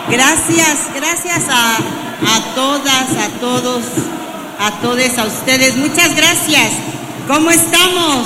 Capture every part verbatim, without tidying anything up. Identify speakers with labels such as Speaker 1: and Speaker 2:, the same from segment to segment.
Speaker 1: Gracias, gracias a, a todas, a todos, a todos, a ustedes. Muchas gracias. ¿Cómo estamos?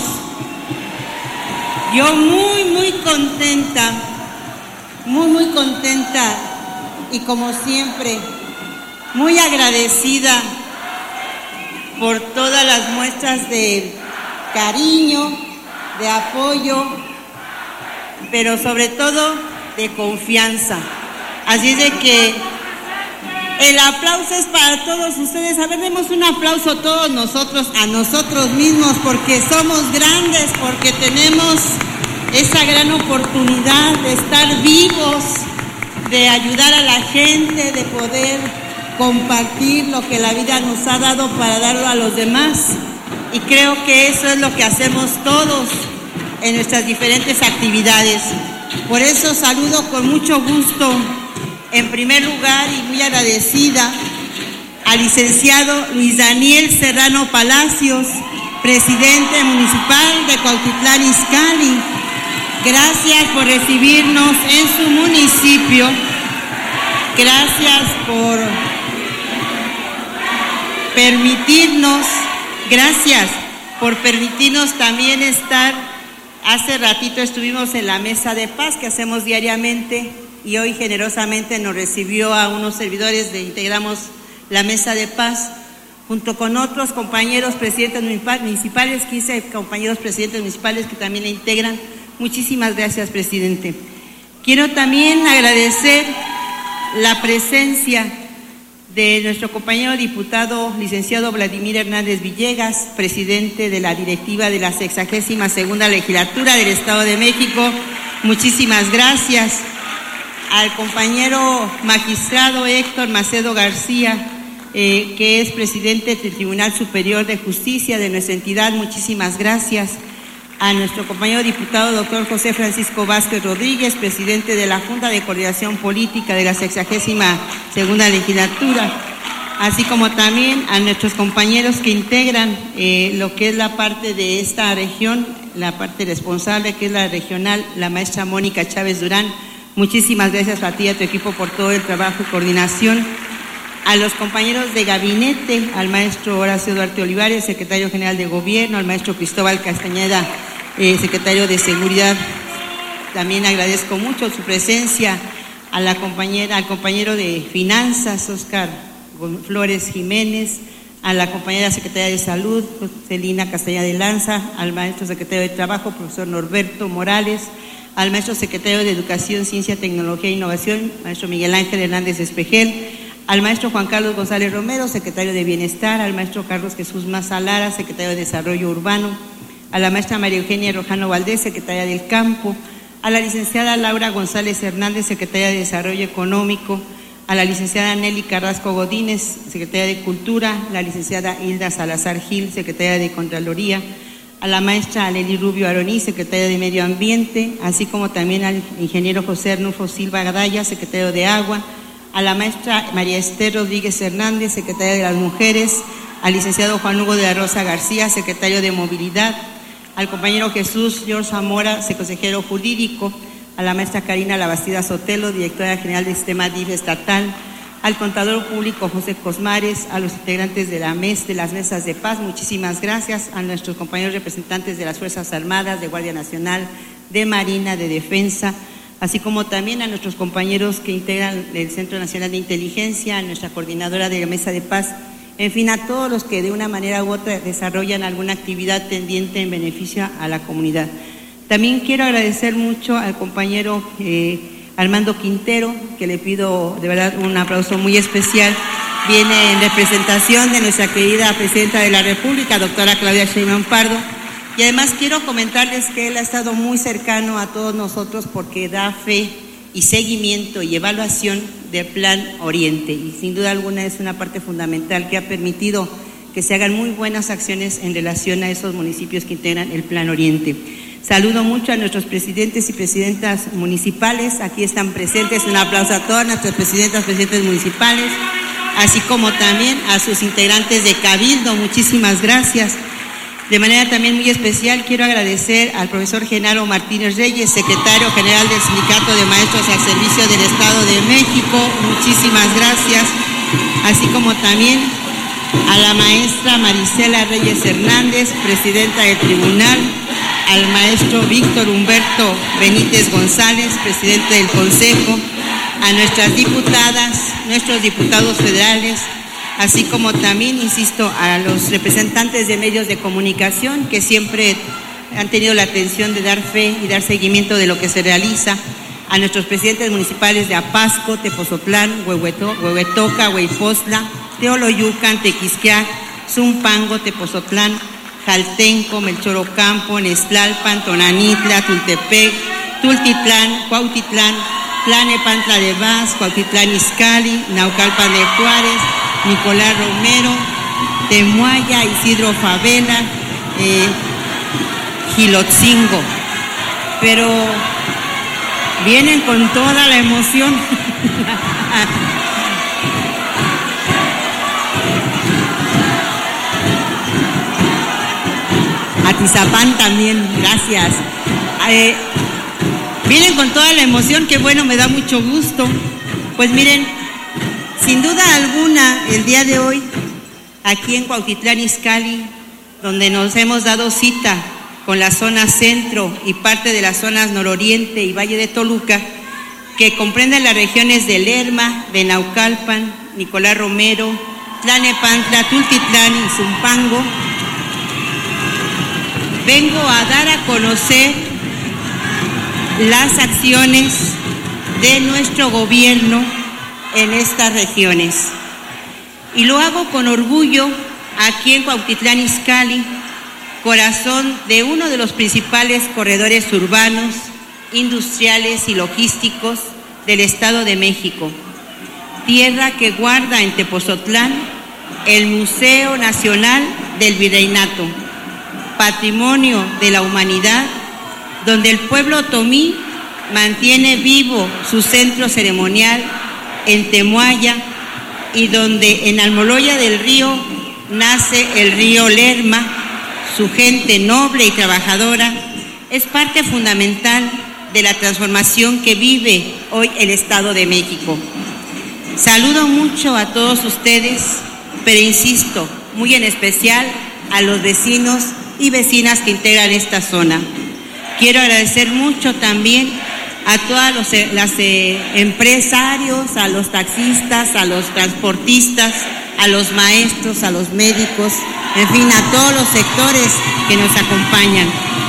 Speaker 1: Yo muy, muy contenta, muy, muy contenta y como siempre, muy agradecida por todas las muestras de cariño, de apoyo, pero sobre todo de confianza. Así es de que el aplauso es para todos ustedes. A ver, demos un aplauso todos nosotros, a nosotros mismos, porque somos grandes, porque tenemos esa gran oportunidad de estar vivos, de ayudar a la gente, de poder compartir lo que la vida nos ha dado para darlo a los demás. Y creo que eso es lo que hacemos todos en nuestras diferentes actividades. Por eso saludo con mucho gusto, en primer lugar y muy agradecida, al licenciado Luis Daniel Serrano Palacios, presidente municipal de Cuautitlán Izcalli. Gracias por recibirnos en su municipio. Gracias por permitirnos, gracias por permitirnos también estar. Hace ratito estuvimos en la mesa de paz que hacemos diariamente y hoy generosamente nos recibió a unos servidores de integramos la mesa de paz junto con otros compañeros presidentes municipales, quince compañeros presidentes municipales que también la integran. Muchísimas gracias, presidente. Quiero también agradecer la presencia de nuestro compañero diputado, licenciado Vladimir Hernández Villegas, presidente de la directiva de la sexagésima segunda legislatura del Estado de México. Muchísimas gracias. Al compañero magistrado Héctor Macedo García, eh, que es presidente del Tribunal Superior de Justicia de nuestra entidad. Muchísimas gracias. A nuestro compañero diputado doctor José Francisco Vázquez Rodríguez, presidente de la Junta de Coordinación Política de la sexagésima segunda legislatura, así como también a nuestros compañeros que integran eh, lo que es la parte de esta región, la parte responsable que es la regional, la maestra Mónica Chávez Durán. Muchísimas gracias a ti y a tu equipo por todo el trabajo y coordinación. A los compañeros de gabinete, al maestro Horacio Duarte Olivares, secretario general de Gobierno, al maestro Cristóbal Castañeda, eh, secretario de Seguridad, también agradezco mucho su presencia. A la compañera, al compañero de Finanzas, Óscar Flores Jiménez, a la compañera secretaria de Salud, Celina Castañeda de Lanza, al maestro secretario de Trabajo, profesor Norberto Morales, al maestro secretario de Educación, Ciencia, Tecnología e Innovación, maestro Miguel Ángel Hernández Espejel, al maestro Juan Carlos González Romero, secretario de Bienestar, al maestro Carlos Jesús Maza Lara, secretario de Desarrollo Urbano, a la maestra María Eugenia Rojano Valdés, secretaria del Campo, a la licenciada Laura González Hernández, secretaria de Desarrollo Económico, a la licenciada Nelly Carrasco Godínez, secretaria de Cultura, la licenciada Hilda Salazar Gil, secretaria de Contraloría, a la maestra Aleli Rubio Aroní, secretaria de Medio Ambiente, así como también al ingeniero José Arnulfo Silva Gadaya, secretario de Agua, a la maestra María Esther Rodríguez Hernández, secretaria de las Mujeres, al licenciado Juan Hugo de la Rosa García, secretario de Movilidad, al compañero Jesús George Zamora, consejero jurídico, a la maestra Karina Labastida Sotelo, directora general del Sistema D I F estatal, al contador público José Cosmares, a los integrantes de la M E S, de las mesas de paz, muchísimas gracias, a nuestros compañeros representantes de las Fuerzas Armadas, de Guardia Nacional, de Marina, de Defensa, así como también a nuestros compañeros que integran el Centro Nacional de Inteligencia, a nuestra coordinadora de la Mesa de Paz, en fin, a todos los que de una manera u otra desarrollan alguna actividad tendiente en beneficio a la comunidad. También quiero agradecer mucho al compañero eh, Armando Quintero, que le pido de verdad un aplauso muy especial. Viene en representación de nuestra querida Presidenta de la República, doctora Claudia Sheinbaum Pardo. Y además quiero comentarles que él ha estado muy cercano a todos nosotros porque da fe y seguimiento y evaluación del Plan Oriente. Y sin duda alguna es una parte fundamental que ha permitido que se hagan muy buenas acciones en relación a esos municipios que integran el Plan Oriente. Saludo mucho a nuestros presidentes y presidentas municipales. Aquí están presentes. Un aplauso a todas nuestras presidentas y presidentes municipales, así como también a sus integrantes de Cabildo. Muchísimas gracias. De manera también muy especial quiero agradecer al profesor Genaro Martínez Reyes, secretario general del Sindicato de Maestros al Servicio del Estado de México. Muchísimas gracias. Así como también a la maestra Marisela Reyes Hernández, presidenta del tribunal, al maestro Víctor Humberto Benítez González, presidente del Consejo, a nuestras diputadas, nuestros diputados federales, así como también, insisto, a los representantes de medios de comunicación que siempre han tenido la atención de dar fe y dar seguimiento de lo que se realiza, a nuestros presidentes municipales de Apasco, Tepozotlán, Huehueto, Huehuetoca, Hueypostla, Teoloyucan, Tequisquiac, Zumpango, Tepozotlán, Jaltenco, Melchor Ocampo, Nextlalpan, Tonanitla, Tultepec, Tultitlán, Cuautitlán, Tlanepantla de Vaz, Cuautitlán Izcalli, Naucalpan de Juárez, Nicolás Romero, Temuaya, Isidro Favela, eh, Gilotzingo. Pero vienen con toda la emoción. Atizapán también, gracias. Eh, vienen con toda la emoción, que bueno, me da mucho gusto. Pues miren, sin duda alguna, el día de hoy, aquí en Cuautitlán Izcalli, donde nos hemos dado cita con la zona centro y parte de las zonas nororiente y Valle de Toluca, que comprenden las regiones de Lerma, de Naucalpan, Nicolás Romero, Tlanepantla, Tultitlán y Zumpango, vengo a dar a conocer las acciones de nuestro gobierno en estas regiones. Y lo hago con orgullo aquí en Cuautitlán Izcalli, corazón de uno de los principales corredores urbanos, industriales y logísticos del Estado de México, tierra que guarda en Tepozotlán el Museo Nacional del Virreinato, patrimonio de la humanidad, donde el pueblo otomí mantiene vivo su centro ceremonial en Temuaya y donde en Almoloya del Río nace el río Lerma. Su gente noble y trabajadora es parte fundamental de la transformación que vive hoy el Estado de México. Saludo mucho a todos ustedes, pero insisto, muy en especial a los vecinos y vecinas que integran esta zona. Quiero agradecer mucho también a todos los las, eh, empresarios, a los taxistas, a los transportistas, a los maestros, a los médicos, en fin, a todos los sectores que nos acompañan.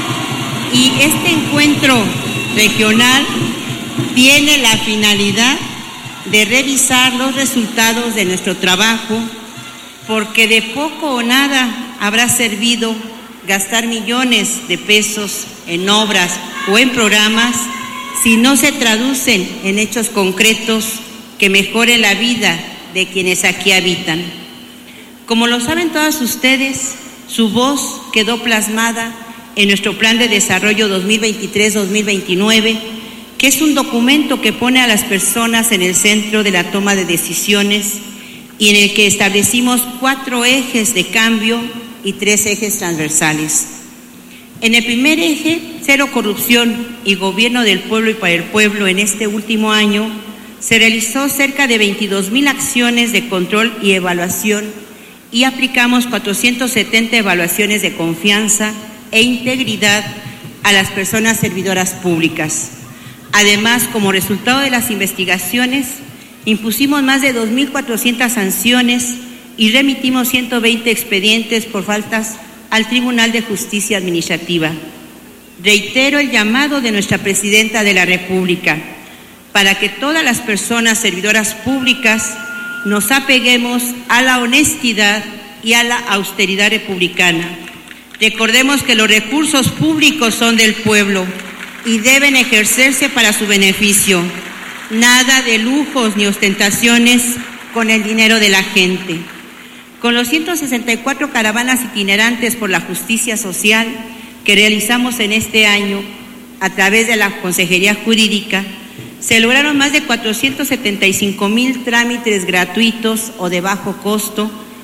Speaker 1: Y este encuentro regional tiene la finalidad de revisar los resultados de nuestro trabajo, porque de poco o nada habrá servido gastar millones de pesos en obras o en programas si no se traducen en hechos concretos que mejoren la vida de quienes aquí habitan. Como lo saben todas ustedes, su voz quedó plasmada en nuestro Plan de Desarrollo dos mil veintitrés a dos mil veintinueve, que es un documento que pone a las personas en el centro de la toma de decisiones y en el que establecimos cuatro ejes de cambio y tres ejes transversales. En el primer eje, cero corrupción y gobierno del pueblo y para el pueblo, en este último año se realizó cerca de veintidós mil acciones de control y evaluación y aplicamos cuatrocientas setenta evaluaciones de confianza e integridad a las personas servidoras públicas. Además, como resultado de las investigaciones, impusimos más de dos mil cuatrocientas sanciones y remitimos ciento veinte expedientes por faltas al Tribunal de Justicia Administrativa. Reitero el llamado de nuestra Presidenta de la República para que todas las personas servidoras públicas nos apeguemos a la honestidad y a la austeridad republicana. Recordemos que los recursos públicos son del pueblo y deben ejercerse para su beneficio. Nada de lujos ni ostentaciones con el dinero de la gente. Con los ciento sesenta y cuatro caravanas itinerantes por la justicia social que realizamos en este año a través de la Consejería Jurídica, se lograron más de cuatrocientos setenta y cinco mil trámites gratuitos o de bajo costo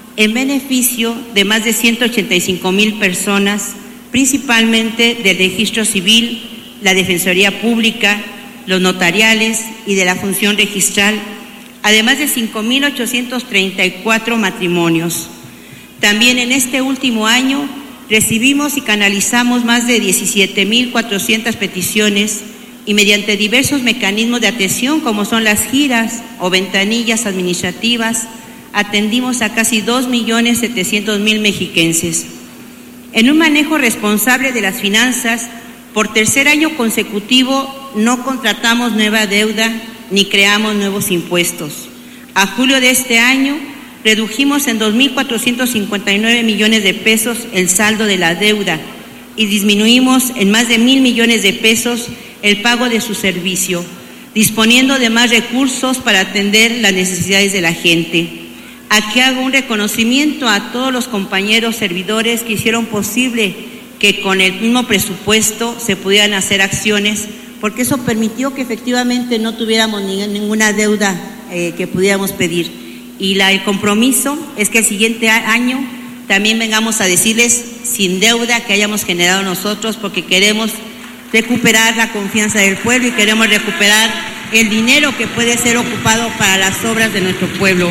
Speaker 1: en beneficio de más de ciento ochenta y cinco mil personas, principalmente del registro civil, la Defensoría Pública, los notariales y de la función registral, además de cinco mil ochocientos treinta y cuatro matrimonios. También en este último año recibimos y canalizamos más de diecisiete mil cuatrocientas peticiones y mediante diversos mecanismos de atención como son las giras o ventanillas administrativas, atendimos a casi dos millones setecientos mil mexiquenses. En un manejo responsable de las finanzas, por tercer año consecutivo no contratamos nueva deuda ni creamos nuevos impuestos. A julio de este año redujimos en dos mil cuatrocientos cincuenta y nueve millones de pesos el saldo de la deuda y disminuimos en más de mil millones de pesos el pago de su servicio, disponiendo de más recursos para atender las necesidades de la gente. Aquí hago un reconocimiento a todos los compañeros servidores que hicieron posible que con el mismo presupuesto se pudieran hacer acciones, porque eso permitió que efectivamente no tuviéramos ni, ninguna deuda eh, que pudiéramos pedir. Y la, el compromiso es que el siguiente año también vengamos a decirles sin deuda que hayamos generado nosotros, porque queremos recuperar la confianza del pueblo y queremos recuperar el dinero que puede ser ocupado para las obras de nuestro pueblo.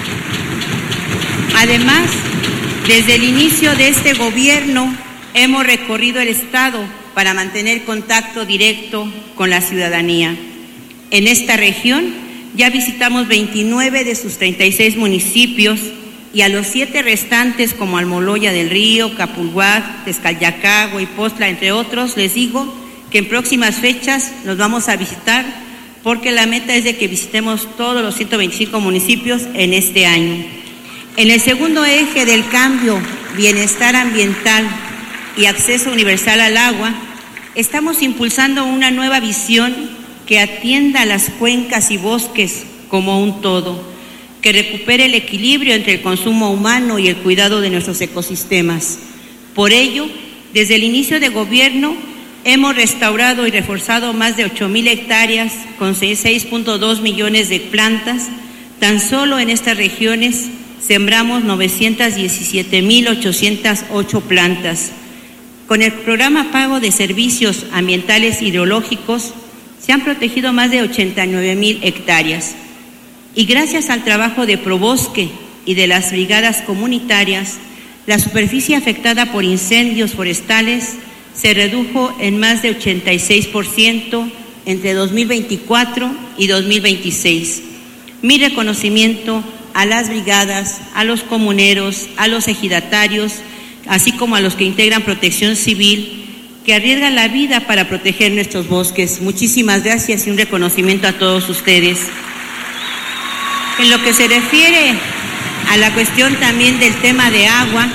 Speaker 1: Además, desde el inicio de este gobierno hemos recorrido el Estado para mantener contacto directo con la ciudadanía. En esta región ya visitamos veintinueve de sus treinta y seis municipios y a los siete restantes como Almoloya del Río, Capulhuac, Tezcayacá, Huaypostla, entre otros, les digo que en próximas fechas los vamos a visitar porque la meta es de que visitemos todos los ciento veinticinco municipios en este año. En el segundo eje del cambio, bienestar ambiental y acceso universal al agua, estamos impulsando una nueva visión que atienda a las cuencas y bosques como un todo, que recupere el equilibrio entre el consumo humano y el cuidado de nuestros ecosistemas. Por ello, desde el inicio de gobierno, hemos restaurado y reforzado más de ocho mil hectáreas con seis punto dos millones de plantas. Tan solo en estas regiones sembramos novecientas diecisiete mil ochocientas ocho plantas. Con el programa Pago de Servicios Ambientales Hidrológicos se han protegido más de ochenta y nueve mil hectáreas. Y gracias al trabajo de Probosque y de las brigadas comunitarias, la superficie afectada por incendios forestales se redujo en más de ochenta y seis por ciento entre dos mil veinticuatro y dos mil veintiséis. Mi reconocimiento a las brigadas, a los comuneros, a los ejidatarios, así como a los que integran Protección Civil, que arriesgan la vida para proteger nuestros bosques. Muchísimas gracias y un reconocimiento a todos ustedes. En lo que se refiere a la cuestión también del tema de agua,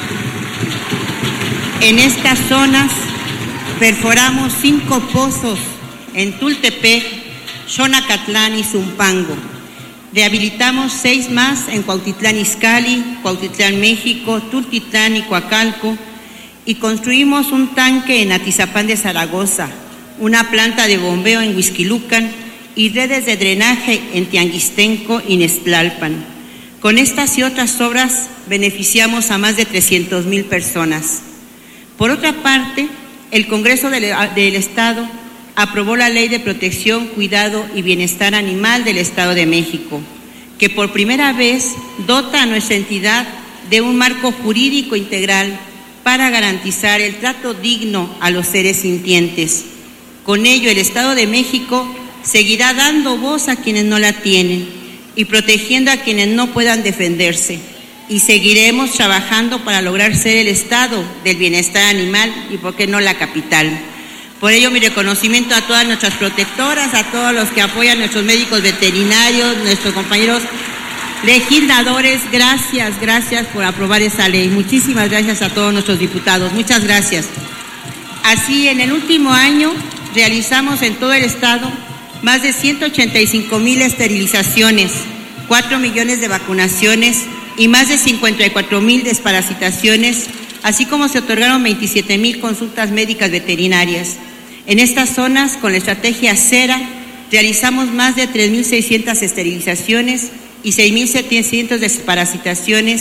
Speaker 1: en estas zonas perforamos cinco pozos en Tultepec, Xonacatlán y Zumpango. Rehabilitamos seis más en Cuautitlán Izcalli, Cuautitlán México, Tultitlán y Coacalco, y construimos un tanque en Atizapán de Zaragoza, una planta de bombeo en Huixquilucan y redes de drenaje en Tianguistenco y Nextlalpan. Con estas y otras obras beneficiamos a más de trescientas mil personas. Por otra parte, el Congreso del, del Estado aprobó la Ley de Protección, Cuidado y Bienestar Animal del Estado de México, que por primera vez dota a nuestra entidad de un marco jurídico integral para garantizar el trato digno a los seres sintientes. Con ello, el Estado de México seguirá dando voz a quienes no la tienen y protegiendo a quienes no puedan defenderse. Y seguiremos trabajando para lograr ser el Estado del bienestar animal y, por qué no, la capital. Por ello, mi reconocimiento a todas nuestras protectoras, a todos los que apoyan, nuestros médicos veterinarios, nuestros compañeros legisladores. Gracias, gracias por aprobar esa ley. Muchísimas gracias a todos nuestros diputados. Muchas gracias. Así, en el último año realizamos en todo el Estado más de ciento ochenta y cinco mil esterilizaciones, cuatro millones de vacunaciones y más de cincuenta y cuatro mil desparasitaciones, así como se otorgaron veintisiete mil consultas médicas veterinarias. En estas zonas, con la estrategia Cera, realizamos más de tres mil seiscientas esterilizaciones y seis mil setecientas desparasitaciones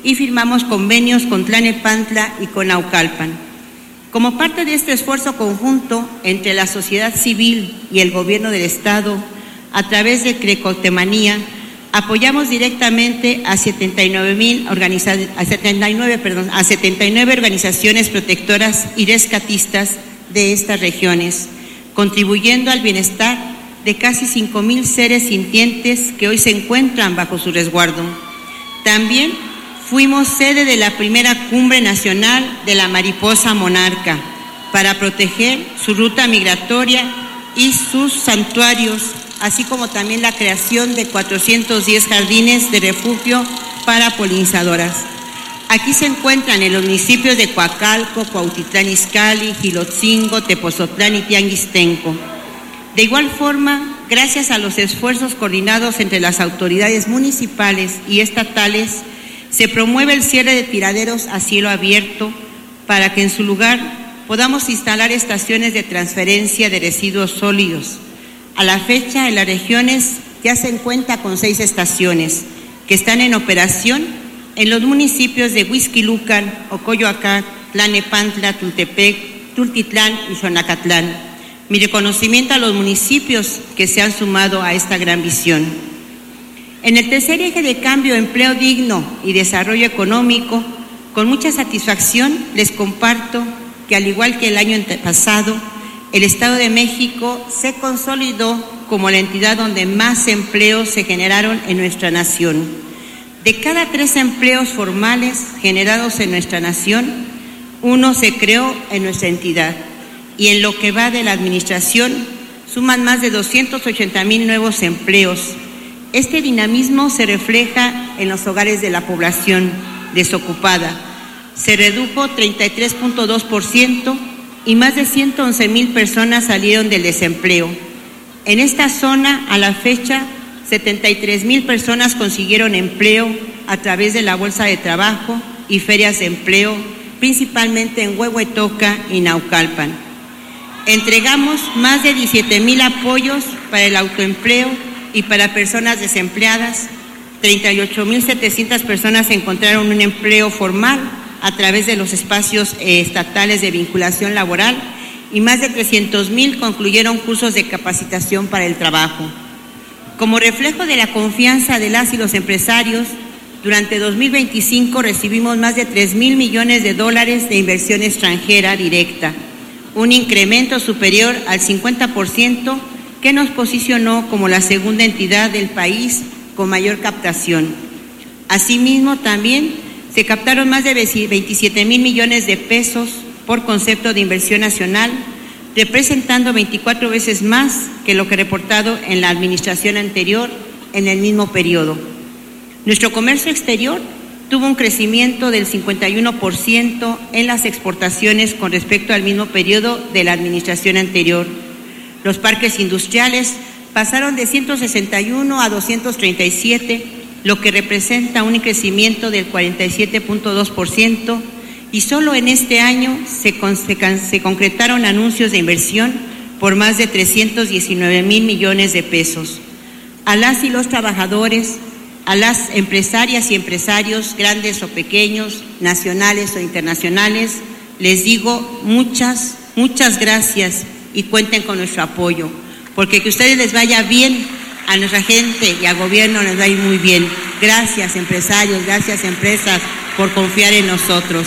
Speaker 1: y firmamos convenios con Tlalnepantla y con Naucalpan. Como parte de este esfuerzo conjunto entre la sociedad civil y el gobierno del Estado, a través de Crecotemanía, apoyamos directamente a setenta y nueve mil organiza- a setenta y nueve, perdón, a setenta y nueve organizaciones protectoras y rescatistas de estas regiones, contribuyendo al bienestar de casi cinco mil seres sintientes que hoy se encuentran bajo su resguardo. También fuimos sede de la primera cumbre nacional de la mariposa monarca para proteger su ruta migratoria y sus santuarios, así como también la creación de cuatrocientos diez jardines de refugio para polinizadoras. Aquí se encuentran en los municipios de Coacalco, Cuautitlán Izcalli, Jilotzingo, Tepozotlán y Tianguistenco. De igual forma, gracias a los esfuerzos coordinados entre las autoridades municipales y estatales, se promueve el cierre de tiraderos a cielo abierto para que en su lugar podamos instalar estaciones de transferencia de residuos sólidos. A la fecha, en las regiones ya se cuenta con seis estaciones que están en operación en los municipios de Huixquilucan, Ocoyoacán, Tlalnepantla, Tultepec, Tultitlán y Xonacatlán. Mi reconocimiento a los municipios que se han sumado a esta gran visión. En el tercer eje de cambio, empleo digno y desarrollo económico, con mucha satisfacción les comparto que al igual que el año pasado, el Estado de México se consolidó como la entidad donde más empleos se generaron en nuestra nación. De cada tres empleos formales generados en nuestra nación, uno se creó en nuestra entidad. Y en lo que va de la administración, suman más de doscientos ochenta mil nuevos empleos. Este dinamismo se refleja en los hogares de la población desocupada. Se redujo treinta y tres punto dos por ciento y más de ciento once mil personas salieron del desempleo. En esta zona, a la fecha, setenta y tres mil personas consiguieron empleo a través de la Bolsa de Trabajo y ferias de empleo, principalmente en Huehuetoca y Naucalpan. Entregamos más de diecisiete mil apoyos para el autoempleo y para personas desempleadas. Treinta y ocho mil setecientas personas encontraron un empleo formal a través de los espacios eh, estatales de vinculación laboral y más de trescientos mil concluyeron cursos de capacitación para el trabajo. Como reflejo de la confianza de las y los empresarios, durante dos mil veinticinco recibimos más de tres mil millones de dólares de inversión extranjera directa, un incremento superior al cincuenta por ciento que nos posicionó como la segunda entidad del país con mayor captación. Asimismo, también se captaron más de veintisiete mil millones de pesos por concepto de inversión nacional, representando veinticuatro veces más que lo que reportado en la administración anterior en el mismo periodo. Nuestro comercio exterior tuvo un crecimiento del cincuenta y uno por ciento en las exportaciones con respecto al mismo periodo de la administración anterior. Los parques industriales pasaron de ciento sesenta y uno a doscientos treinta y siete, lo que representa un crecimiento del cuarenta y siete punto dos por ciento, y solo en este año se, con, se, se concretaron anuncios de inversión por más de trescientos diecinueve mil millones de pesos. A las y los trabajadores, a las empresarias y empresarios, grandes o pequeños, nacionales o internacionales, les digo muchas, muchas gracias y cuenten con nuestro apoyo, porque que a ustedes les vaya bien, a nuestra gente y al gobierno les va a ir muy bien. Gracias, empresarios, gracias, empresas, por confiar en nosotros.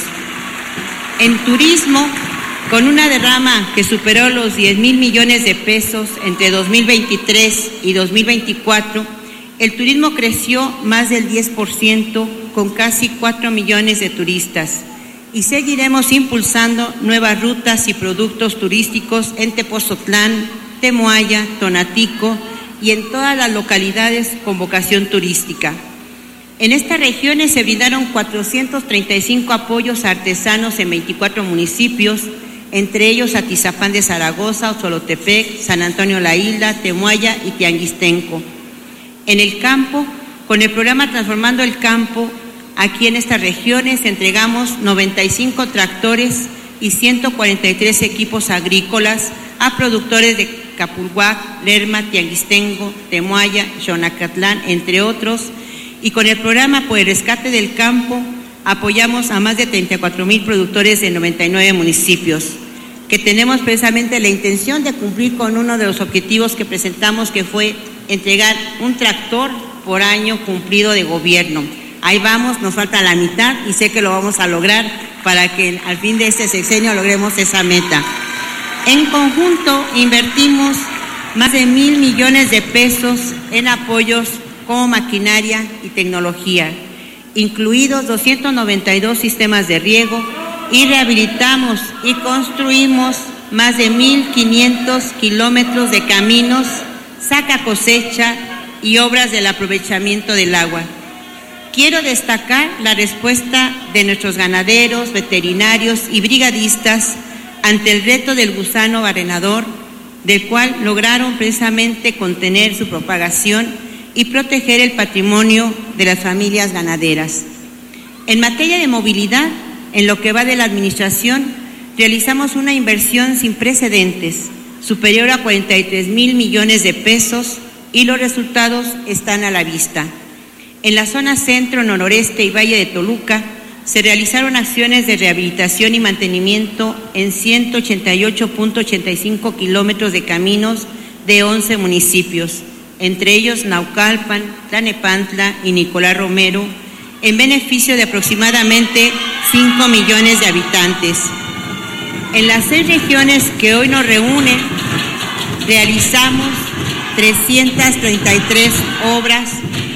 Speaker 1: En turismo, con una derrama que superó los diez mil millones de pesos entre dos mil veintitrés y dos mil veinticuatro, el turismo creció más del diez por ciento con casi cuatro millones de turistas. Y seguiremos impulsando nuevas rutas y productos turísticos en Tepozotlán, Temoaya, Tonatico y en todas las localidades con vocación turística. En estas regiones se brindaron cuatrocientos treinta y cinco apoyos a artesanos en veinticuatro municipios, entre ellos Atizapán de Zaragoza, Oxolotepec, San Antonio La Isla, Temoaya y Tianguistenco. En el campo, con el programa Transformando el Campo, aquí en estas regiones entregamos noventa y cinco tractores y ciento cuarenta y tres equipos agrícolas a productores de Capulhuac, Lerma, Tianguistenco, Temoaya, Xonacatlán, entre otros, y con el programa por el rescate del campo apoyamos a más de treinta y cuatro mil productores de noventa y nueve municipios, que tenemos precisamente la intención de cumplir con uno de los objetivos que presentamos, que fue entregar un tractor por año cumplido de gobierno. Ahí vamos, nos falta la mitad y sé que lo vamos a lograr para que al fin de este sexenio logremos esa meta. En conjunto invertimos más de mil millones de pesos en apoyos como maquinaria y tecnología, incluidos doscientos noventa y dos sistemas de riego, y rehabilitamos y construimos más de mil quinientos kilómetros de caminos, saca cosecha y obras del aprovechamiento del agua. Quiero destacar la respuesta de nuestros ganaderos, veterinarios y brigadistas ante el reto del gusano barrenador, del cual lograron precisamente contener su propagación y proteger el patrimonio de las familias ganaderas. En materia de movilidad, en lo que va de la administración, realizamos una inversión sin precedentes, superior a cuarenta y tres mil millones de pesos, y los resultados están a la vista. En la zona centro, noroeste y Valle de Toluca, se realizaron acciones de rehabilitación y mantenimiento en ciento ochenta y ocho punto ochenta y cinco kilómetros de caminos de once municipios, entre ellos Naucalpan, Tlanepantla y Nicolás Romero, en beneficio de aproximadamente cinco millones de habitantes. En las seis regiones que hoy nos reúnen, realizamos trescientas treinta y tres obras,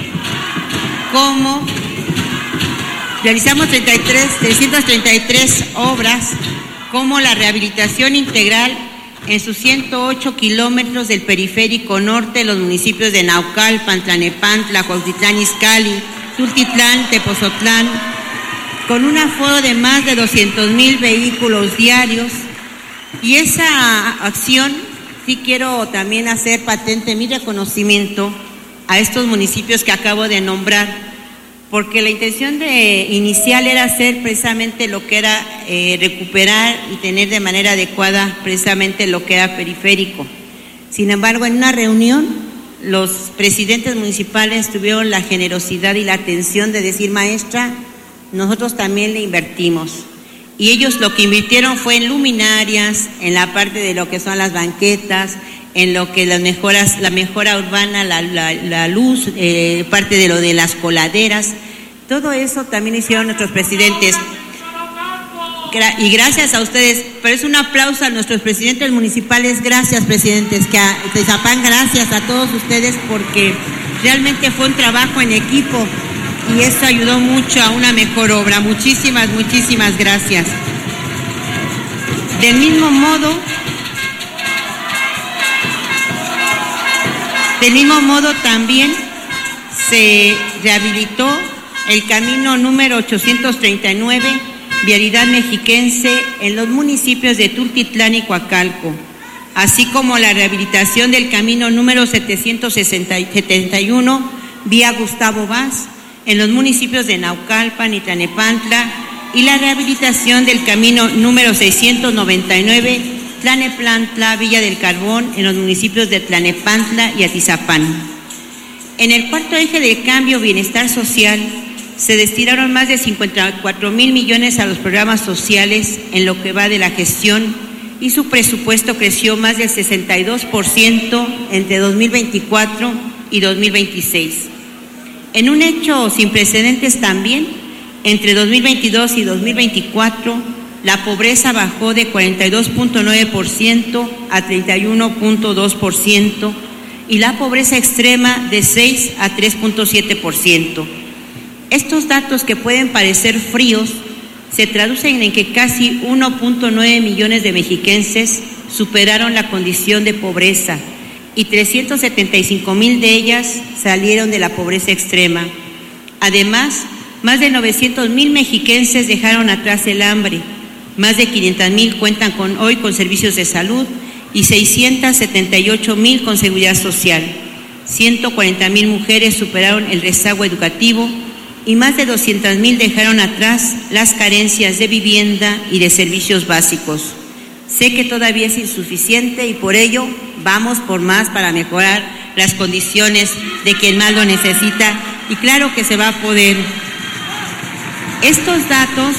Speaker 1: como realizamos trescientas treinta y tres obras, como la rehabilitación integral en sus ciento ocho kilómetros del periférico norte de los municipios de Naucalpan, Tlanepantla, Cuautitlán Izcalli, Tultitlán, Tepozotlán, con un aforo de más de doscientos mil vehículos diarios. Y esa acción, sí quiero también hacer patente mi reconocimiento a estos municipios que acabo de nombrar, porque la intención de, inicial era hacer precisamente lo que era eh, recuperar y tener de manera adecuada precisamente lo que era periférico. Sin embargo, en una reunión, los presidentes municipales tuvieron la generosidad y la atención de decir: maestra, nosotros también le invertimos. Y ellos lo que invirtieron fue en luminarias, en la parte de lo que son las banquetas, en lo que las mejoras, la mejora urbana, la, la, la luz, eh, parte de lo de las coladeras, todo eso también hicieron nuestros presidentes. Y gracias a ustedes, pero es un aplauso a nuestros presidentes municipales. Gracias, presidentes, que a Tezapán, gracias a todos ustedes, porque realmente fue un trabajo en equipo y eso ayudó mucho a una mejor obra. Muchísimas, muchísimas gracias. Del mismo modo, Del mismo modo también se rehabilitó el camino número ochocientos treinta y nueve, vialidad mexiquense, en los municipios de Tultitlán y Coacalco, así como la rehabilitación del camino número setecientos setenta y uno, vía Gustavo Vaz, en los municipios de Naucalpan y Tlanepantla, y la rehabilitación del camino número seiscientos noventa y nueve, Tlanepantla, Villa del Carbón, en los municipios de Tlanepantla y Atizapán. En el cuarto eje del cambio bienestar social, se destinaron más de cincuenta y cuatro mil millones a los programas sociales en lo que va de la gestión, y su presupuesto creció más del sesenta y dos por ciento entre dos mil veinticuatro y dos mil veintiséis. En un hecho sin precedentes también, entre dos mil veintidós y dos mil veinticuatro, la pobreza bajó de cuarenta y dos punto nueve por ciento a treinta y uno punto dos por ciento y la pobreza extrema de seis a tres punto siete por ciento. Estos datos, que pueden parecer fríos, se traducen en que casi uno punto nueve millones de mexiquenses superaron la condición de pobreza y trescientos setenta y cinco mil de ellas salieron de la pobreza extrema. Además, más de novecientos mil mexiquenses dejaron atrás el hambre, más de quinientos mil cuentan con, hoy con servicios de salud y seiscientos setenta y ocho mil con seguridad social. ciento cuarenta mil mujeres superaron el rezago educativo y más de doscientos mil dejaron atrás las carencias de vivienda y de servicios básicos. Sé que todavía es insuficiente y por ello vamos por más para mejorar las condiciones de quien más lo necesita, y claro que se va a poder. Estos datos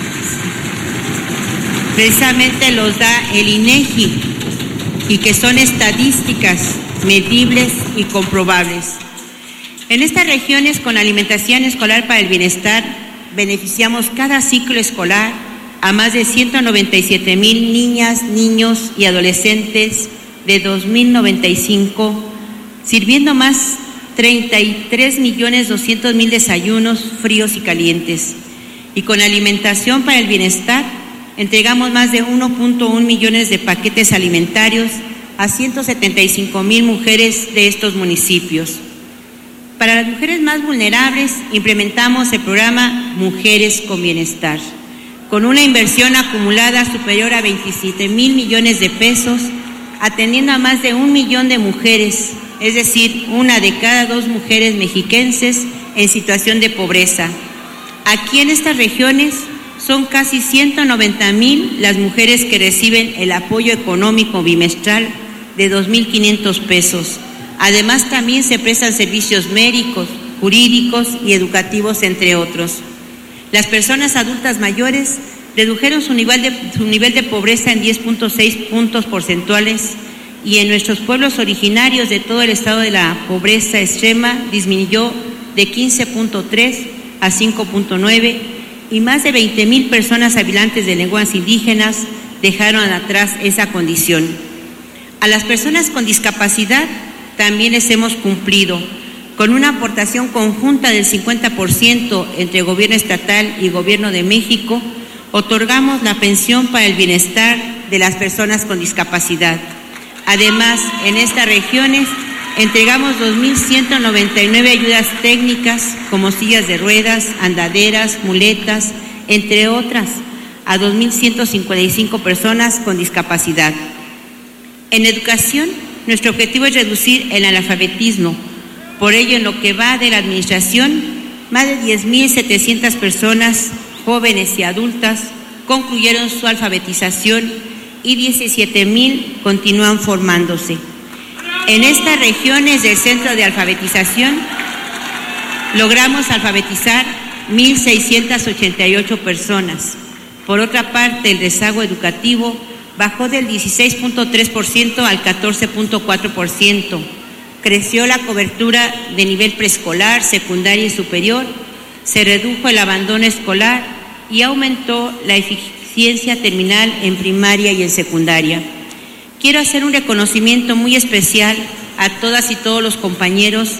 Speaker 1: precisamente los da el INEGI y que son estadísticas medibles y comprobables. En estas regiones con alimentación escolar para el bienestar beneficiamos cada ciclo escolar a más de ciento noventa y siete mil niñas, niños y adolescentes de dos mil noventa y cinco, sirviendo más treinta y tres millones doscientos mil desayunos fríos y calientes. Y con alimentación para el bienestar entregamos más de uno punto uno millones de paquetes alimentarios a ciento setenta y cinco mil mujeres de estos municipios. Para las mujeres más vulnerables implementamos el programa Mujeres con Bienestar, con una inversión acumulada superior a veintisiete mil millones de pesos, atendiendo a más de un millón de mujeres, es decir, una de cada dos mujeres mexiquenses en situación de pobreza. Aquí en estas regiones son casi ciento noventa mil las mujeres que reciben el apoyo económico bimestral de dos mil quinientos pesos. Además, también se prestan servicios médicos, jurídicos y educativos, entre otros. Las personas adultas mayores redujeron su nivel de, su nivel de pobreza en diez punto seis puntos porcentuales y en nuestros pueblos originarios de todo el estado de la pobreza extrema disminuyó de quince punto tres a cinco punto nueve y más de veinte mil personas habitantes de lenguas indígenas dejaron atrás esa condición. A las personas con discapacidad también les hemos cumplido con una aportación conjunta del cincuenta por ciento entre Gobierno Estatal y Gobierno de México. Otorgamos la pensión para el bienestar de las personas con discapacidad. Además, en estas regiones entregamos dos mil ciento noventa y nueve ayudas técnicas como sillas de ruedas, andaderas, muletas, entre otras, a dos mil ciento cincuenta y cinco personas con discapacidad. En educación, nuestro objetivo es reducir el analfabetismo. Por ello, en lo que va de la administración, más de diez mil setecientas personas, jóvenes y adultas, concluyeron su alfabetización y diecisiete mil continúan formándose. En estas regiones del centro de alfabetización logramos alfabetizar mil seiscientas ochenta y ocho personas. Por otra parte, el rezago educativo bajó del dieciséis punto tres por ciento al catorce punto cuatro por ciento. Creció la cobertura de nivel preescolar, secundaria y superior, se redujo el abandono escolar y aumentó la eficiencia terminal en primaria y en secundaria. Quiero hacer un reconocimiento muy especial a todas y todos los compañeros